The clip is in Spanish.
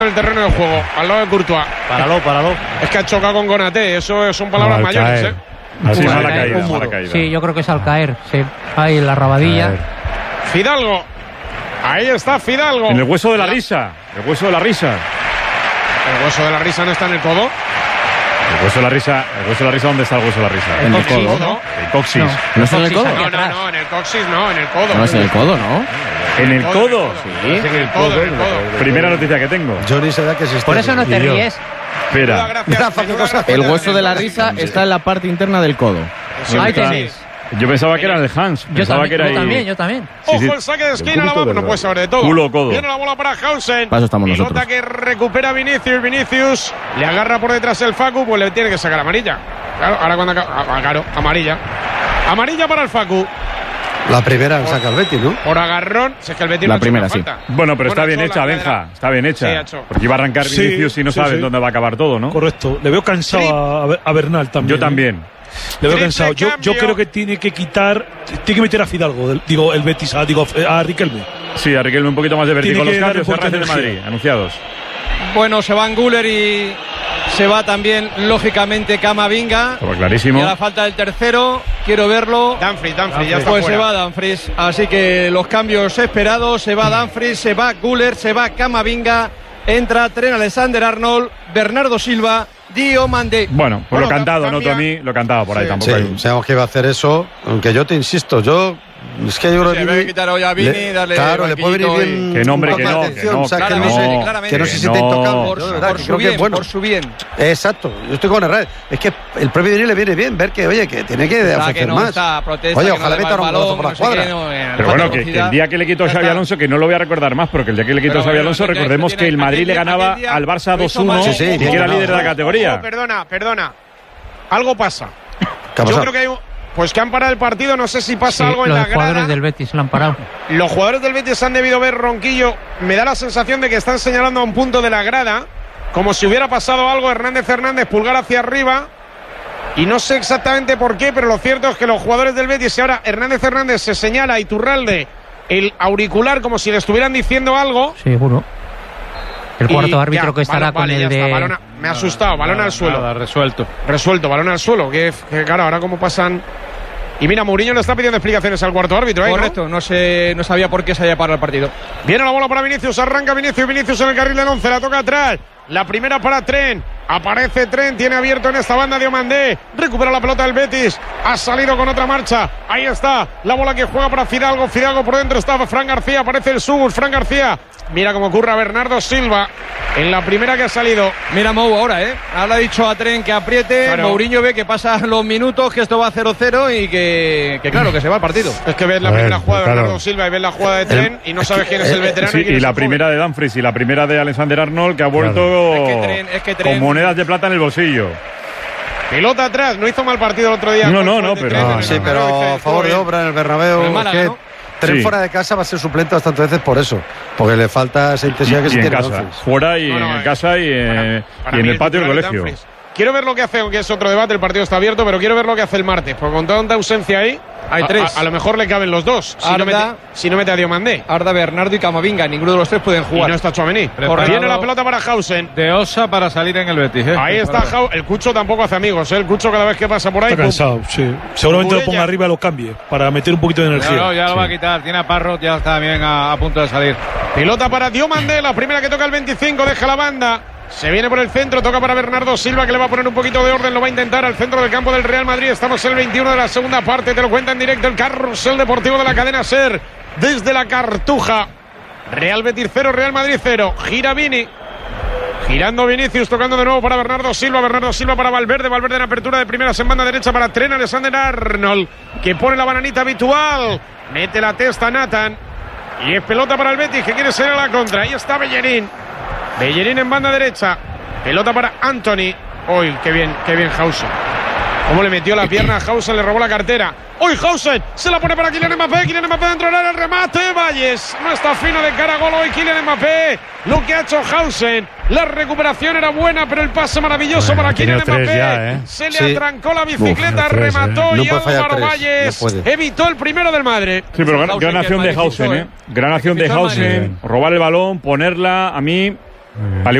el terreno de juego, al lado de Courtois. Páralo. Es que ha chocado con Konaté, eso son palabras mayores, ¿eh? Así mala caída. Sí, yo creo que es al caer, sí. Ahí en la rabadilla. Fidalgo. Ahí está Fidalgo. En el hueso de la risa. El hueso de la risa. El hueso de la risa no está en el codo. El hueso de la risa, ¿dónde está el hueso de la risa? En el codo, ¿no? El coxis. ¿No está en el codo? No, en el coxis no, en el codo. No es en el codo, ¿no? ¿En el codo? Sí. En el codo. Primera noticia que tengo. Johnny se da que se está. Por eso no te ríes. Espera. El hueso de la risa está en la parte interna del codo. Ahí tenéis. Yo pensaba que era el Hans. Yo también. Ojo, el saque de esquina, la bola, no puede saber de todo. Culo, codo. Viene la bola para Hausen. Para eso estamos Pilota nosotros. que recupera Vinicius. Le agarra por detrás el Facu, pues le tiene que sacar amarilla. Claro, ahora cuando claro, amarilla. Amarilla para el Facu. La primera saca el Betis, ¿no? Por agarrón, si es que el Betis La no primera, hace falta. Bueno, pero está bien hecha, Benja. Está bien hecha. Sí, porque iba a arrancar Vinicius y no saben dónde va a acabar todo, ¿no? Correcto. Le veo cansado a Bernal también. Yo también. Le veo cansado. Yo creo que tiene que meter a Fidalgo, el Betis, a Riquelme. Sí, a Riquelme un poquito más de vértigo. Los cambios de de Madrid, anunciados. Bueno, se van Güler y se va también, lógicamente, Camavinga. Estaba clarísimo. Y a la falta del tercero, quiero verlo. Dumfries, ya está pues fuera. se va Dumfries. Así que los cambios esperados. Se va Dumfries, se va Güler, se va Camavinga. Entra Trent Alexander-Arnold, Bernardo Silva, Diomandé. Bueno, pues lo cantado, no tú a mí, lo cantaba por ahí tampoco. Sí, sabemos que iba a hacer eso, aunque yo te insisto, es que yo creo que debe quitar hoy a Vini, darle claro, le puede venir bien. Que nombre, que no, o sea, que no se siente intocable. Por su bien. Exacto, yo estoy con Herrera. Es que el propio Vini le viene bien ver que, oye, que tiene que ofrecer más. Oye, ojalá meta un golazo por la cuadra. Pero bueno, que el día que le quitó Xabi Alonso, que no lo voy a recordar más, pero que el día que le quitó Xabi Alonso, recordemos que el Madrid le ganaba al Barça 2-1 y que era líder de la categoría. Perdona. Algo pasa. Yo creo que hay pues que han parado el partido, no sé si pasa algo en la grada. Los jugadores del Betis lo han parado. Los jugadores del Betis han debido ver Ronquillo. Me da la sensación de que están señalando a un punto de la grada, como si hubiera pasado algo. Hernández, pulgar hacia arriba. Y no sé exactamente por qué, pero lo cierto es que los jugadores del Betis, y ahora Hernández se señala a Iturralde el auricular como si le estuvieran diciendo algo. Seguro. El cuarto árbitro que estará con el de... Me ha asustado, balón al suelo. Nada, resuelto, balón al suelo. Que claro, ahora cómo pasan... Y mira, Mourinho le está pidiendo explicaciones al cuarto árbitro. Correcto, ¿no? No sabía por qué se había parado el partido. Viene la bola para Vinicius, arranca Vinicius en el carril del 11, la toca atrás. La primera para Trent. Aparece Trent, tiene abierto en esta banda Diomandé. Recupera la pelota del Betis. Ha salido con otra marcha. Ahí está la bola que juega para Fidalgo. Fidalgo por dentro está Fran García. Aparece el Subur. Fran García. Mira cómo ocurre a Bernardo Silva en la primera que ha salido. Mira Mou ahora, Ahora ha dicho a Trent que apriete. Claro. Mourinho ve que pasan los minutos, que esto va a 0-0 y que claro, que se va el partido. Es que ves la primera jugada de Bernardo Silva y ves la jugada de Trent y no sabes quién es el veterano. Sí, y la primera de Dumfries y la primera de Alexander-Arnold, que ha vuelto con monedas de plata en el bolsillo. Pelota atrás, no hizo mal partido el otro día. No, pero... Sí, pero a favor de obra en el Bernabéu. Málaga, ¿no? Trent fuera de casa va a ser suplente bastantes veces por eso, porque le falta esa intensidad que se tiene en casa, fuera y en casa y en el patio del colegio. Quiero ver lo que hace, aunque es otro debate, el partido está abierto, pero quiero ver lo que hace el martes, porque con tanta ausencia ahí, hay tres. A lo mejor le caben los dos, si no mete a Diomandé. Arda, Bernardo y Camavinga, ninguno de los tres pueden jugar. Y no está Tchouaméni. Viene la pelota para Hausen. De Osa para salir en el Betis. Ahí está el Cucho, tampoco hace amigos, el Cucho cada vez que pasa por ahí. Está cansado, sí. Seguramente lo ponga arriba y lo cambie, para meter un poquito de energía. No, ya lo va a quitar, tiene a Parrot, ya está bien a punto de salir. Pelota para Diomandé, la primera que toca el 25, deja la banda. Se viene por el centro, toca para Bernardo Silva, que le va a poner un poquito de orden, lo va a intentar al centro del campo del Real Madrid. Estamos en el 21 de la segunda parte, te lo cuenta en directo el carrusel deportivo de la cadena SER, desde la Cartuja. Real Betis 0, Real Madrid 0. Gira Vini, girando Vinicius, tocando de nuevo para Bernardo Silva para Valverde en apertura de primeras en banda derecha para Trent Alexander-Arnold, que pone la bananita habitual, mete la testa Nathan, y es pelota para el Betis, que quiere ser a la contra. Ahí está Bellerín en banda derecha, pelota para Anthony. Uy, qué bien Hausen. Cómo le metió la pierna a Hausen, le robó la cartera. ¡Uy, Hausen! Se la pone para Kylian Mbappé dentro del área, el remate, Valles. No está fino de cara a gol hoy Kylian Mbappé. Lo que ha hecho Hausen. La recuperación era buena, pero el pase maravilloso para Kylian Mbappé. Se le atrancó la bicicleta, remató y Álvaro Valles evitó el primero del Madrid. Sí, pero gran acción de Hausen, Gran acción de Hausen. Robar el balón, ponerla, a mí... Vale.